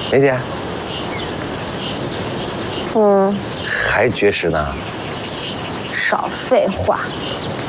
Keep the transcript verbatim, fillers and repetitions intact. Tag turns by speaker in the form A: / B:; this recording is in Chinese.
A: 梅姐，
B: 嗯，
A: 还绝食呢？
B: 少废话。